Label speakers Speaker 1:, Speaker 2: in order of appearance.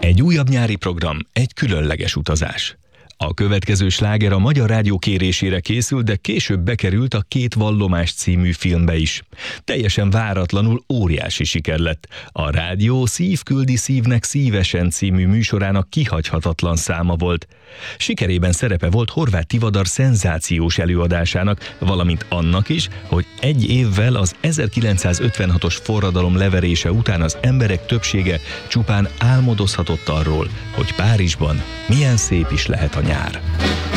Speaker 1: Egy újabb nyári program, egy különleges utazás. A következő sláger a Magyar Rádió kérésére készült, de később bekerült a Két vallomás című filmbe is. Teljesen váratlanul óriási siker lett. A rádió Szív küldi szívnek szívesen című műsorának kihagyhatatlan száma volt. Sikerében szerepe volt Horváth Tivadar szenzációs előadásának, valamint annak is, hogy egy évvel az 1956-os forradalom leverése után az emberek többsége csupán álmodozhatott arról, hogy Párizsban milyen szép is lehet a nyár.